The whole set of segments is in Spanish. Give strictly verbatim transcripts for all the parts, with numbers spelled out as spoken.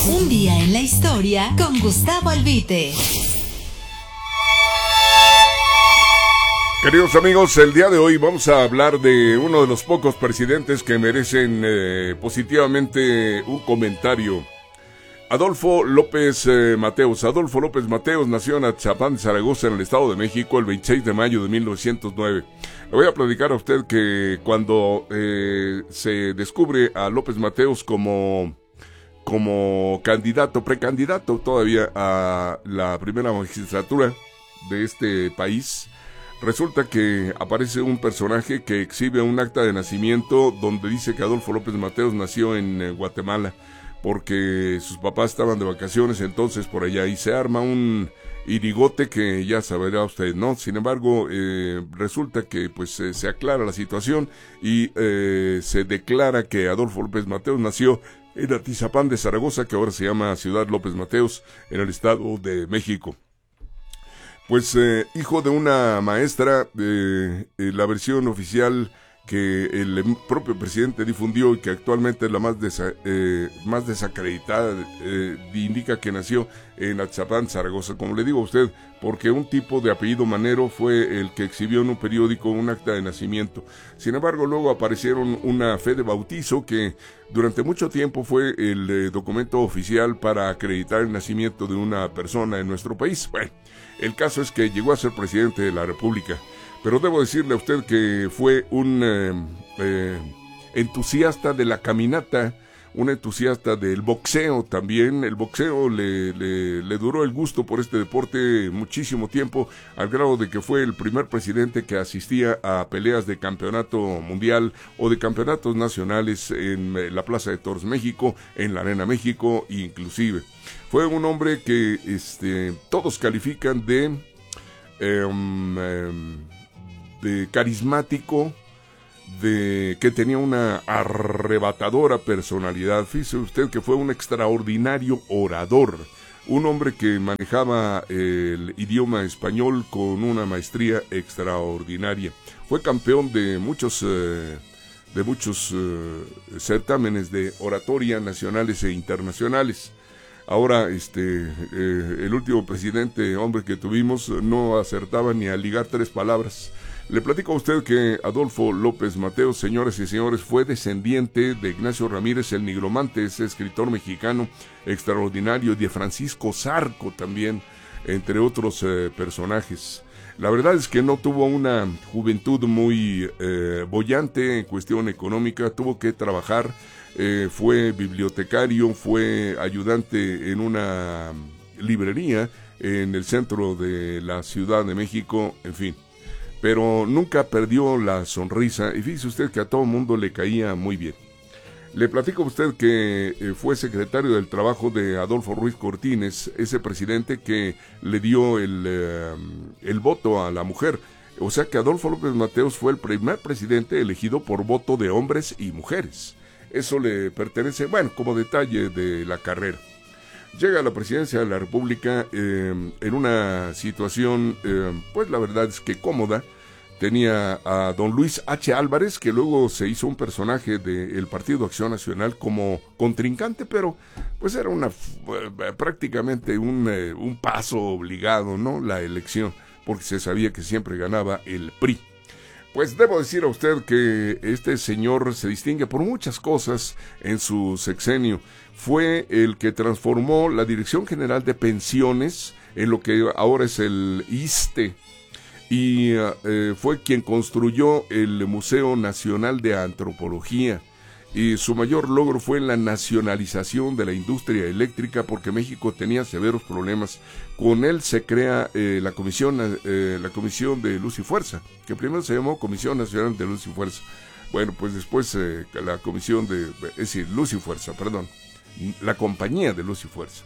Un día en la historia con Gustavo Albite. Queridos amigos, el día de hoy vamos a hablar de uno de los pocos presidentes que merecen eh, positivamente un comentario. Adolfo López eh, Mateos. Adolfo López Mateos nació en Atizapán de Zaragoza, en el Estado de México, el veintiséis de mayo de mil novecientos nueve. Le voy a platicar a usted que cuando eh, se descubre a López Mateos como, como candidato, precandidato todavía a la primera magistratura de este país, resulta que aparece un personaje que exhibe un acta de nacimiento donde dice que Adolfo López Mateos nació en eh, Guatemala, porque sus papás estaban de vacaciones entonces por allá, y se arma un irigote que ya sabrá usted, ¿no? Sin embargo, eh, resulta que pues eh, se aclara la situación y eh, se declara que Adolfo López Mateos nació en Atizapán de Zaragoza, que ahora se llama Ciudad López Mateos, en el Estado de México. Pues eh, hijo de una maestra, eh, eh, la versión oficial que el propio presidente difundió y que actualmente es la más, desa, eh, más desacreditada, eh, indica que nació en Atizapán, Zaragoza, como le digo a usted, porque un tipo de apellido Manero fue el que exhibió en un periódico un acta de nacimiento. Sin embargo, luego aparecieron una fe de bautizo que durante mucho tiempo fue el eh, documento oficial para acreditar el nacimiento de una persona en nuestro país. Bueno, el caso es que llegó a ser presidente de la República. Pero debo decirle a usted que fue un eh, eh, entusiasta de la caminata, un entusiasta del boxeo también. El boxeo le, le, le duró el gusto por este deporte muchísimo tiempo, al grado de que fue el primer presidente que asistía a peleas de campeonato mundial o de campeonatos nacionales en la Plaza de Toros México, en la Arena México inclusive. Fue un hombre que este, todos califican de... Eh, eh, de carismático, de que tenía una arrebatadora personalidad. Fíjese usted que fue un extraordinario orador, un hombre que manejaba el idioma español con una maestría extraordinaria. Fue campeón de muchos eh, de muchos eh, certámenes de oratoria nacionales e internacionales. Ahora, este, eh, el último presidente, hombre que tuvimos, no acertaba ni a ligar tres palabras. Le platico a usted que Adolfo López Mateos, señoras y señores, fue descendiente de Ignacio Ramírez el Nigromante, ese escritor mexicano extraordinario, de Francisco Zarco también, entre otros eh, personajes. La verdad es que no tuvo una juventud muy eh, boyante en cuestión económica, tuvo que trabajar, eh, fue bibliotecario, fue ayudante en una librería en el centro de la Ciudad de México, en fin. Pero nunca perdió la sonrisa, y fíjese usted que a todo mundo le caía muy bien. Le platico a usted que eh, fue secretario del Trabajo de Adolfo Ruiz Cortines, ese presidente que le dio el, eh, el voto a la mujer. O sea que Adolfo López Mateos fue el primer presidente elegido por voto de hombres y mujeres. Eso le pertenece, bueno, como detalle de la carrera. Llega a la presidencia de la República eh, en una situación, eh, pues la verdad es que cómoda. Tenía a don Luis H. Álvarez, que luego se hizo un personaje del Partido Acción Nacional como contrincante, pero pues era una eh, prácticamente un, eh, un paso obligado, ¿no? La elección, porque se sabía que siempre ganaba el P R I. Pues debo decir a usted que este señor se distingue por muchas cosas en su sexenio. Fue el que transformó la Dirección General de Pensiones en lo que ahora es el ISSSTE, y eh, fue quien construyó el Museo Nacional de Antropología, y su mayor logro fue la nacionalización de la industria eléctrica, porque México tenía severos problemas. Con él se crea eh, la comisión eh, la comisión de Luz y Fuerza, que primero se llamó Comisión Nacional de Luz y Fuerza. Bueno, pues después eh, la comisión de, es decir, Luz y Fuerza, perdón, la Compañía de Luz y Fuerza.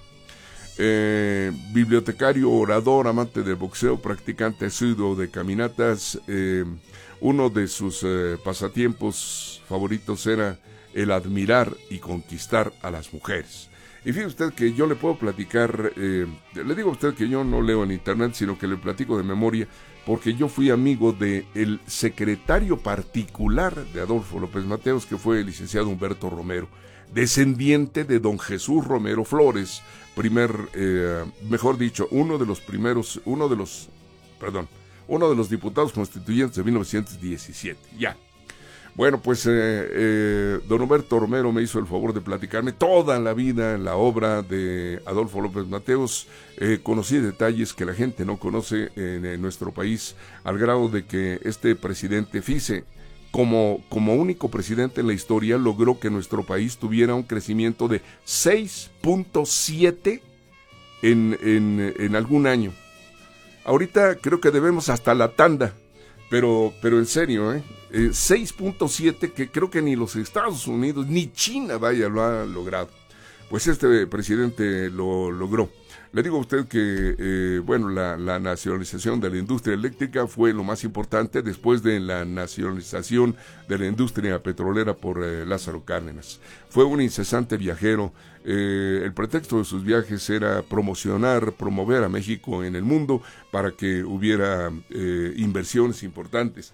Eh, bibliotecario, orador, amante del boxeo, practicante asiduo de caminatas. Eh, uno de sus eh, pasatiempos favoritos era el admirar y conquistar a las mujeres. Y fíjese usted que yo le puedo platicar, eh, le digo a usted que yo no leo en internet, sino que le platico de memoria, porque yo fui amigo del secretario particular de Adolfo López Mateos, que fue el licenciado Humberto Romero. descendiente de don Jesús Romero Flores, primer, eh, mejor dicho, uno de los primeros, uno de los, perdón, uno de los diputados constituyentes de mil novecientos diecisiete, ya. Bueno, pues eh, eh, don Humberto Romero me hizo el favor de platicarme toda la vida la obra de Adolfo López Mateos. Eh, conocí detalles que la gente no conoce en, en nuestro país, al grado de que este presidente, fíjese, como, como único presidente en la historia, logró que nuestro país tuviera un crecimiento de seis punto siete en, en, en algún año. Ahorita creo que debemos hasta la tanda. Pero, pero en serio, ¿eh? eh seis punto siete, que creo que ni los Estados Unidos ni China, vaya, lo ha logrado. Pues este presidente lo logró. Le digo a usted que, eh, bueno, la, la nacionalización de la industria eléctrica fue lo más importante después de la nacionalización de la industria petrolera por eh, Lázaro Cárdenas. Fue un incesante viajero. Eh, el pretexto de sus viajes era promocionar, promover a México en el mundo para que hubiera eh, inversiones importantes.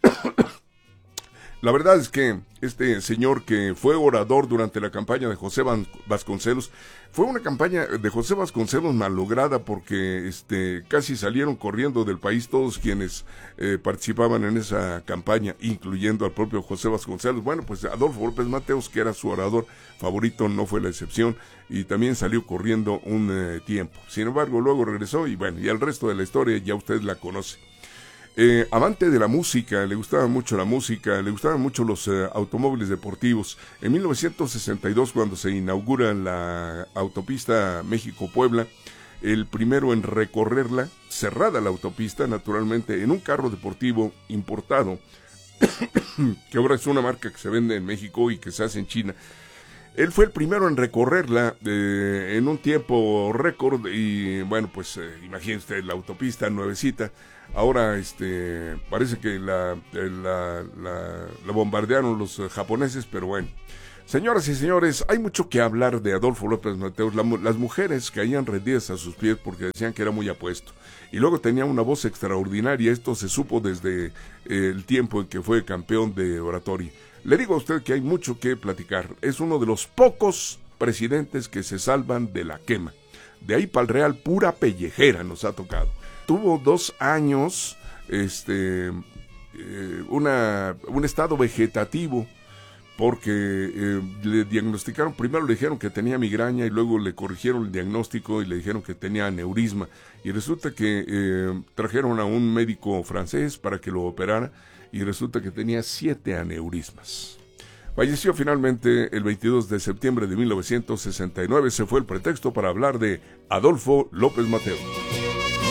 La verdad es que este señor, que fue orador durante la campaña de José Vasconcelos, fue una campaña de José Vasconcelos malograda, porque este, casi salieron corriendo del país todos quienes eh, participaban en esa campaña, incluyendo al propio José Vasconcelos. Bueno, pues Adolfo López Mateos, que era su orador favorito, no fue la excepción, y también salió corriendo un eh, tiempo. Sin embargo, luego regresó, y bueno, y el resto de la historia ya usted la conoce. Eh, amante de la música, le gustaba mucho la música, le gustaban mucho los eh, automóviles deportivos. En mil novecientos sesenta y dos, cuando se inaugura la autopista México-Puebla, el primero en recorrerla, cerrada la autopista, naturalmente, en un carro deportivo importado, que ahora es una marca que se vende en México y que se hace en China. Él fue el primero en recorrerla eh, en un tiempo récord, y bueno, pues eh, imagínense, la autopista nuevecita. Ahora este parece que la, la, la, la bombardearon los japoneses, pero bueno. Señoras y señores, hay mucho que hablar de Adolfo López Mateos. La, las mujeres caían rendidas a sus pies porque decían que era muy apuesto. Y luego tenía una voz extraordinaria. Esto se supo desde eh, el tiempo en que fue campeón de oratoria. Le digo a usted que hay mucho que platicar. Es uno de los pocos presidentes que se salvan de la quema. De ahí para el Real, pura pellejera nos ha tocado. Tuvo dos años este, eh, una, un estado vegetativo, porque eh, le diagnosticaron, primero le dijeron que tenía migraña y luego le corrigieron el diagnóstico y le dijeron que tenía aneurisma. Y resulta que eh, trajeron a un médico francés para que lo operara, y resulta que tenía siete aneurismas. Falleció finalmente el veintidós de septiembre de mil novecientos sesenta y nueve. Se fue el pretexto para hablar de Adolfo López Mateos.